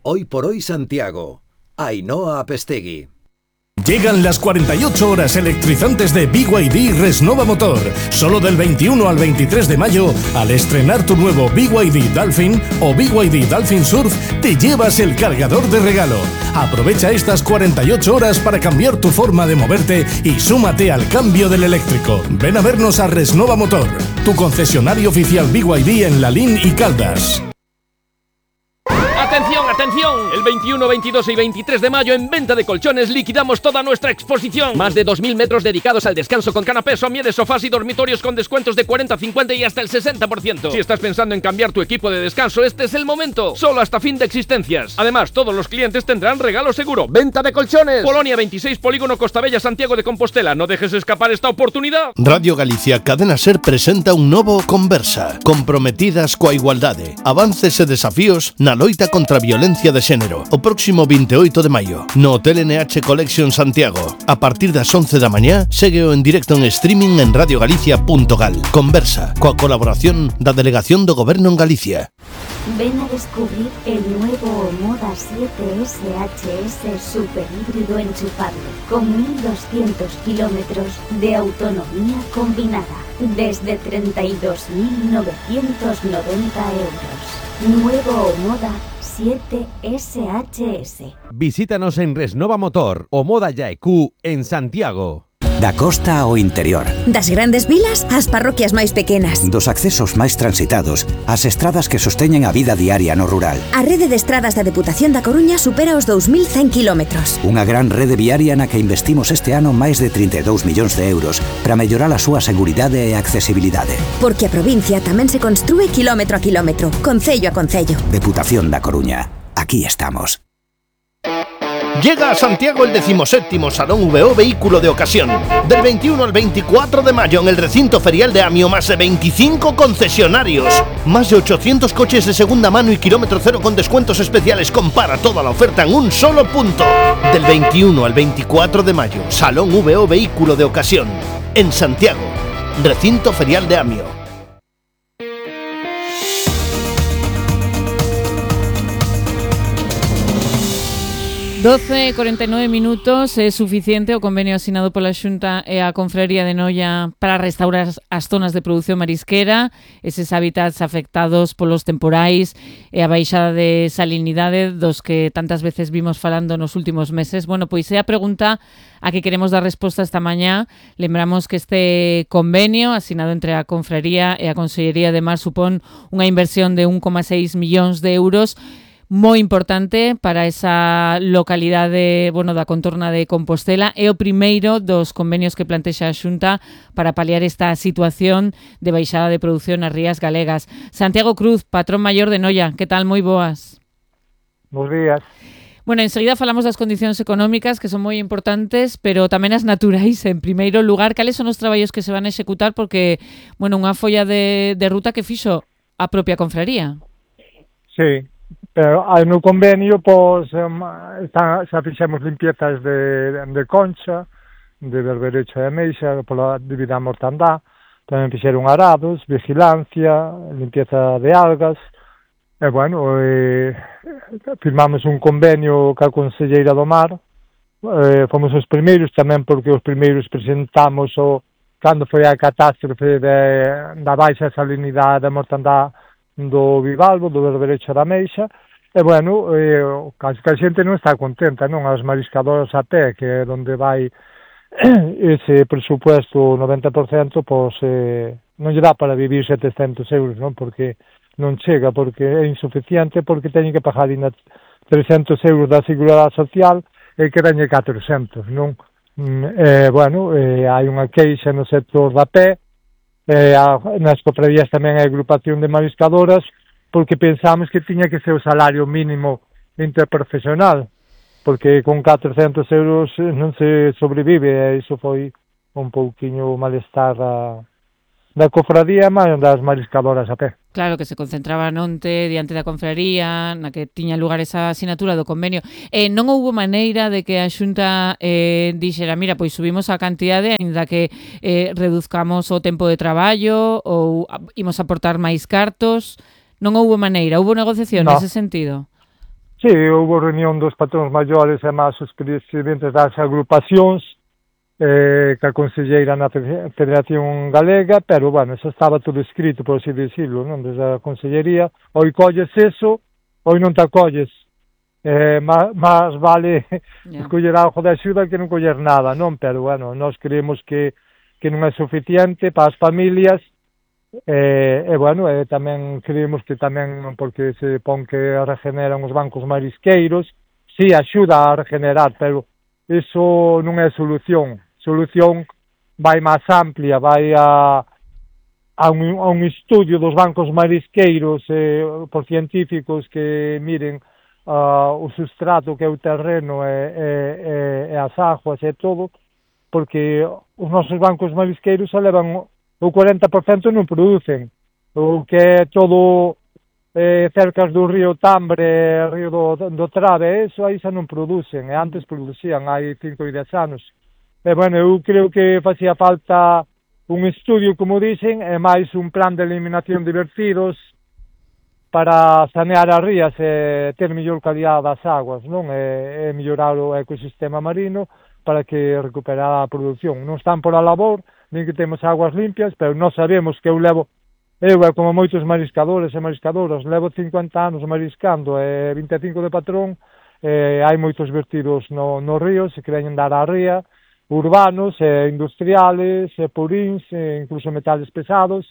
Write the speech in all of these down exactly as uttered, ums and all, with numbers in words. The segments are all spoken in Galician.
Hoy por hoy Santiago. Ainhoa Apestegui. Llegan las cuarenta y ocho horas electrizantes de B Y D Resnova Motor. Solo del veintiuno al veintitrés de mayo, al estrenar tu nuevo B Y D Dolphin o B Y D Dolphin Surf, te llevas el cargador de regalo. Aprovecha estas cuarenta y ocho horas para cambiar tu forma de moverte y súmate al cambio del eléctrico. Ven a vernos a Resnova Motor, tu concesionario oficial B Y D en Lalín y Caldas. ¡Atención, atención! El veintiuno, veintidós y veintitrés de mayo en Venta de Colchones liquidamos toda nuestra exposición. Más de dos mil metros dedicados al descanso con canapés, somieres, sofás y dormitorios con descuentos de cuarenta, cincuenta y hasta el sesenta por ciento. Si estás pensando en cambiar tu equipo de descanso, este es el momento. Solo hasta fin de existencias. Además, todos los clientes tendrán regalo seguro. Venta de Colchones. Polonia veintiséis, Polígono Costabella, Santiago de Compostela. No dejes escapar esta oportunidad. Radio Galicia Cadena Ser presenta un novo Conversa. Comprometidas coa igualdade. Avances e desafíos na loita contra a violencia de xénero. O próximo veintioito de maio, no Hotel N H Collection Santiago. A partir das once da mañá, ségueo en directo en streaming en radiogalicia punto gal. Conversa, coa colaboración da Delegación do Goberno en Galicia. Ven a descubrir el nuevo Omoda siete S H S super híbrido enchufable, con mil doscientos kilómetros de autonomía combinada, desde treinta y dos mil novecientos noventa euros. Nuevo Omoda siete S H S. Visítanos en Resnova Motor o Moda Yaecu en Santiago. Da costa ao interior. Das grandes vilas ás parroquias máis pequenas. Dos accesos máis transitados ás estradas que sosteñen a vida diaria no rural. A rede de estradas da Deputación da Coruña supera os dous mil cen kilómetros. Unha gran rede viaria na que investimos este ano máis de trinta e dous millóns de euros para mellorar a súa seguridade e accesibilidade. Porque a provincia tamén se construe kilómetro a kilómetro, concello a concello. Deputación da Coruña. Aquí estamos. Llega a Santiago el decimoséptimo Salón V O Vehículo de Ocasión. Del veintiuno al veinticuatro de mayo en el recinto ferial de Amio, más de veinticinco concesionarios. Más de ochocientos coches de segunda mano y kilómetro cero con descuentos especiales. Compara toda la oferta en un solo punto. Del veintiuno al veinticuatro de mayo, Salón V O Vehículo de Ocasión. En Santiago, recinto ferial de Amio. doce e cuarenta e nove minutos é suficiente o convenio asinado pola Xunta e a Confraría de Noia para restaurar as zonas de produción marisquera, eses hábitats afectados polos temporais e a baixada de salinidade dos que tantas veces vimos falando nos últimos meses. Bueno, pois é a pregunta a que queremos dar resposta esta mañá. Lembramos que este convenio asinado entre a Confraría e a Consellería de Mar supón unha inversión de un coma seis millóns de euros, moi importante para esa localidade, bueno, da contorna de Compostela. É o primeiro dos convenios que plantexa a Xunta para paliar esta situación de baixada de produción nas rías galegas. Santiago Cruz, patrón maior de Noia, que tal? Moi boas. Bos días. Bueno, enseguida falamos das condicións económicas, que son moi importantes, pero tamén as naturais. En primeiro lugar, cales son os traballos que se van a executar? Porque, bueno, unha folla de, de ruta que fixo a propia Confraría. Sí. Pero no convenio, pois, está, xa fixemos limpiezas de, de concha, de berberecho e ameixa, pola debido á mortandá, tamén fixeron arados, vigilancia, limpieza de algas, e, bueno, e, firmamos un convenio ca Conselleira do Mar, e, fomos os primeiros tamén porque os primeiros presentamos o, cando foi a catástrofe de, da baixa salinidade da mortandá do bivalvo, do berberecho da ameixa, e, bueno, eh, casi que a xente non está contenta, non? As mariscadoras a pé, que é onde vai ese presupuesto noventa por cento, pois eh, non lle dá para vivir setecentos euros, non? Porque non chega, porque é insuficiente, porque teñen que pagar ainda trescentos euros da Seguridade Social e que teñen catrocentos, non? Eh, bueno, eh, hai unha queixa no sector da pé, Eh, a, nas cofradías tamén hai agrupación de mariscadoras, porque pensamos que tiña que ser o salario mínimo interprofesional, porque con catrocentos euros non se sobrevive, e iso foi un pouquiño malestar da, da cofradía, mas das mariscadoras a pé. Claro, que se concentraban onte diante da confraría, na que tiña lugar esa asinatura do convenio. Eh, non houbo maneira de que a Xunta eh, dixera, mira, pois subimos a cantidade, ainda que eh, reduzcamos o tempo de traballo ou imos aportar máis cartos. Non houbo maneira, houbo negociación no. nese sentido? Sí, houve reunión dos patróns maiores e máis os presidentes das agrupacións eh, que a conselleira na Federación Galega, pero, bueno, xa estaba todo escrito, por así decirlo, non? Desde a consellería, oi colles eso, oi non te acolles. Eh, máis, máis vale yeah. escoller algo de axuda que non coller nada, non? Pero, bueno, nós creemos que, que non é suficiente para as familias, e, e bueno, e tamén creemos que tamén, porque se pon que regeneran os bancos marisqueiros, si axuda a regenerar, pero iso non é solución. Solución vai máis amplia, vai a, a, un, a un estudio dos bancos marisqueiros eh, por científicos que miren uh, o sustrato que é o terreno e, e, e, e as aguas e todo, porque os nosos bancos marisqueiros se levan o cuarenta por cento non producen, o que é todo eh, cercas do río Tambre, río do, do Trave, eso aí xa non producen, e antes producían, hai cinco e dez anos. E, bueno, eu creo que facía falta un estudio, como dicen, e máis un plan de eliminación de vertidos para sanear as rías e ter mellor calidad das aguas, non? E, e mellorar o ecosistema marino para que recuperar a produción. Non están por a labor, nin que temos aguas limpias, pero nós sabemos que eu levo, eu é como moitos mariscadores e mariscadoras, levo cincuenta anos mariscando e vinte e cinco de patrón, e hai moitos vertidos no, no río, se queren dar á ría, urbanos, e industriales, e purins, e incluso metales pesados,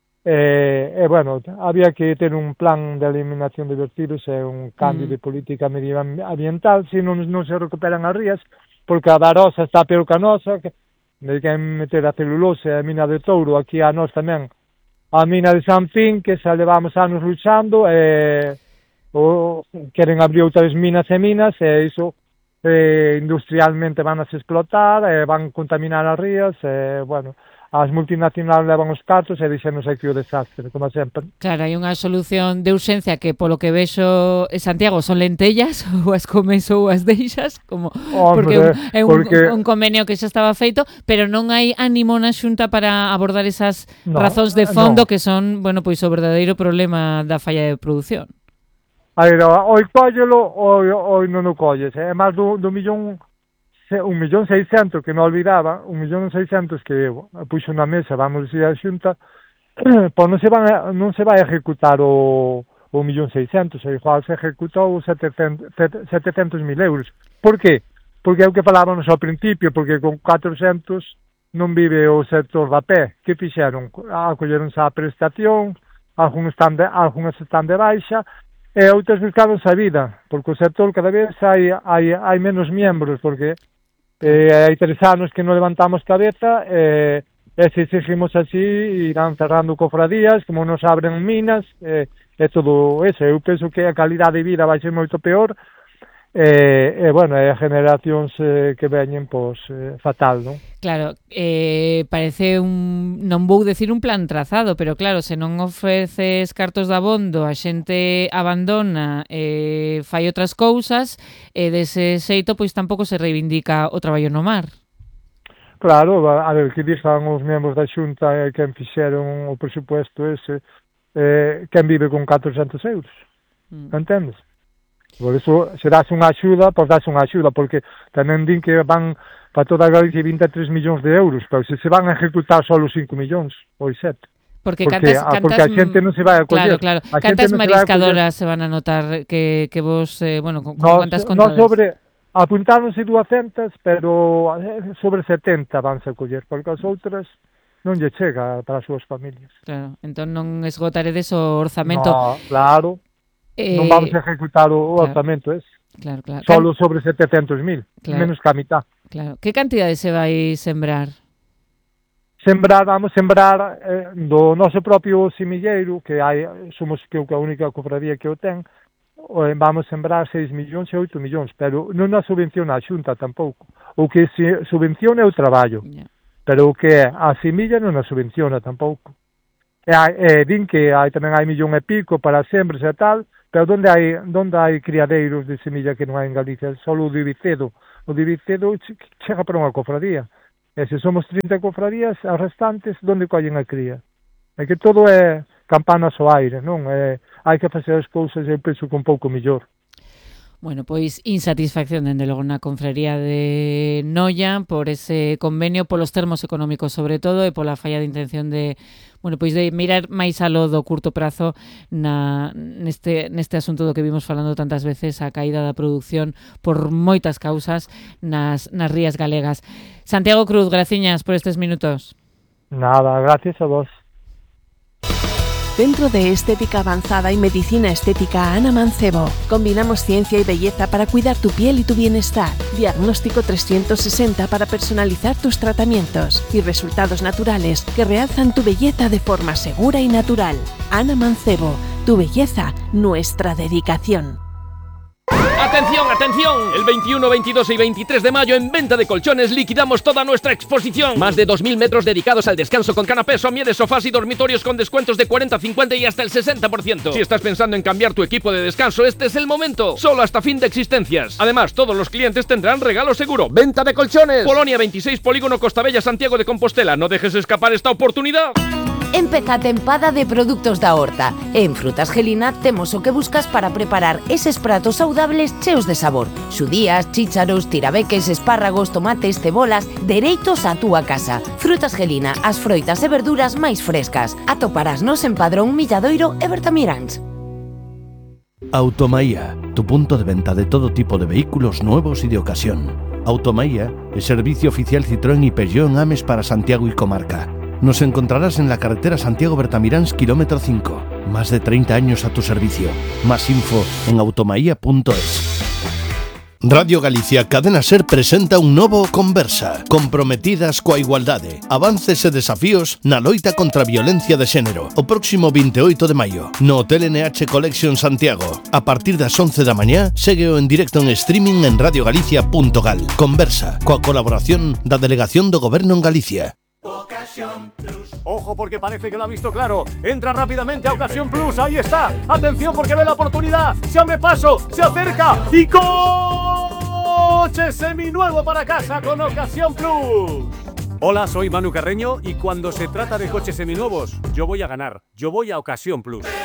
e, e bueno, había que ter un plan de eliminación de vertidos e un cambio mm. de política medioambiental, se non, non se recuperan as rías, porque a Darosa está peor que a nosa, que de que meter a celulose e a mina de Touro, aquí a nós tamén, a mina de San Fin, que xa levamos anos luchando, e o, queren abrir outras minas e minas, e iso eh, industrialmente van a se explotar, eh, van contaminar as rías, e, bueno, as multinacionales levan os cartos e deixenos aquí o desastre, como sempre. Claro, hai unha solución de urxencia que, polo que vexo en Santiago, son lentellas, ou as comes ou as deixas, como, porque é un, porque un convenio que xa estaba feito, pero non hai ánimo na Xunta para abordar esas no, razóns de fondo no. que son, bueno, pois o verdadeiro problema da falla de produción. Aí, oi collelo, oi, oi non o colles, é máis do, do millón, un millón seiscentos, que non olvidaba, un millón seiscentos que puxo na mesa, vamos dicir a Xunta, pois non se, van, non se vai a ejecutar o, o millón seiscentos, e igual se ejecutou setecentos mil euros. Por qué? Porque é o que falábamos ao principio, porque con catrocentos non vive o sector da pé. Que fixeron? Acolleronse a prestación, algúns están de, algúns están de baixa, e outras buscaron a vida, porque o sector cada vez hai, hai, hai menos membros, porque eh, hai tres anos que non levantamos cabeza, e, e se seguimos así, irán cerrando cofradías, como nos abren minas, e, e todo eso. Eu penso que a calidad de vida vai ser moito peor, e, e bueno, e generacións eh, que veñen, pois, eh, fatal, non? Claro, eh, parece un, non vou decir un plan trazado, pero claro, se non ofreces cartos de abondo, a xente abandona, eh, fai outras cousas, e dese xeito, pois tampouco se reivindica o traballo no mar. Claro, a ver, que dixan os membros da Xunta e quen fixeron o presupuesto ese, eh, quen vive con catrocentos euros, mm. entendes? Por iso, se das unha axuda, pois das unha axuda, porque tamén din que van para toda a Galicia vinte e tres millóns de euros, pero se se van a ejecutar só os cinco millóns, ou sete. Porque, porque, cantas, a, porque cantas, a xente non se vai a coller. Claro, claro. Cantas mariscadoras se, se van a notar que, que vos, eh, bueno, con, no, cuántas contadas? No sobre, apuntáronse duzentas, pero sobre setenta vanse a coller, porque as outras non lle chega para as súas familias. Claro, entón non esgotaredes o orzamento. No, claro. Eh, non vamos a ejecutar o claro, orzamento ese. Claro, claro. Solo sobre setecentos mil, claro, menos que a mitad. Claro. Que cantidade se vai sembrar? Sembrar, vamos sembrar eh, do noso propio semilleiro, que hai, somos que a única cofradía que o ten, eh, vamos sembrar seis millóns e oito millóns, pero non a subvenciona a Xunta tampouco. O que se subvenciona é o traballo, yeah, pero o que é a semilla non a subvenciona tampouco. E, hai, e din que hai, tamén hai millón e pico para sembres e tal, pero onde hai, onde hai criadeiros de semilla que non hai en Galicia? Só o de Vicedo. O de Vicedo chega para unha cofradía. E se somos trinta cofradías, as restantes, onde collen a cría? É que todo é campanas ao aire, non? É, hai que facer as cousas, eu penso, con pouco mellor. Bueno, pois insatisfacción, dende logo, na confraría de Noia por ese convenio, polos termos económicos sobre todo e pola falla de intención de, bueno, pois de mirar máis alo do curto prazo na, neste, neste asunto do que vimos falando tantas veces, a caída da produción por moitas causas nas, nas rías galegas. Santiago Cruz, graciñas por estes minutos. Nada, gracias a vos. Centro de Estética Avanzada y Medicina Estética Ana Mancebo. Combinamos ciencia y belleza para cuidar tu piel y tu bienestar. Diagnóstico trescientos sesenta para personalizar tus tratamientos y resultados naturales que realzan tu belleza de forma segura y natural. Ana Mancebo, tu belleza, nuestra dedicación. ¡Atención, atención! El veintiuno, veintidós y veintitrés de mayo en Venta de Colchones liquidamos toda nuestra exposición. Más de dos mil metros dedicados al descanso con canapés, somieres, sofás y dormitorios con descuentos de cuarenta, cincuenta y hasta el sesenta por ciento. Si estás pensando en cambiar tu equipo de descanso, este es el momento. Solo hasta fin de existencias. Además, todos los clientes tendrán regalo seguro. Venta de Colchones. Polonia veintiséis, Polígono Costabella, Santiago de Compostela. No dejes escapar esta oportunidad. Empeza a tempada de produtos da horta. En Frutas Gelina temos o que buscas para preparar eses pratos saudables cheos de sabor. Xudías, chícharos, tirabeques, espárragos, tomates, cebolas, dereitos á túa casa. Frutas Gelina, as froitas e verduras máis frescas. Atoparásnos en Padrón, Milladoiro e Bertamiráns. Automaía, tu punto de venta de todo tipo de vehículos nuevos y de ocasión. Automaía, el servicio oficial Citroën y Peugeot en Ames para Santiago y comarca. Nos encontrarás en la carretera Santiago-Bertamiráns, kilómetro cinco. Más de treinta años a tu servicio. Más info en automaía punto es. Radio Galicia Cadena Ser presenta un novo Conversa, comprometidas coa igualdade, avances e desafíos na loita contra a violencia de xénero. O próximo veintioito de maio, no Hotel N H Collection Santiago. A partir das once da mañá, ségueo en directo en streaming en radio galicia punto gal. Conversa, coa colaboración da Delegación do Goberno en Galicia. Ocasión Plus. Ojo porque parece que lo ha visto claro. Entra rápidamente a Ocasión Plus. Ahí está. Atención porque ve la oportunidad. Se abre paso. Se acerca. Y coche seminuevo para casa con Ocasión Plus. Hola, soy Manu Carreño y cuando se trata de coches seminuevos, yo voy a ganar. Yo voy a Ocasión Plus.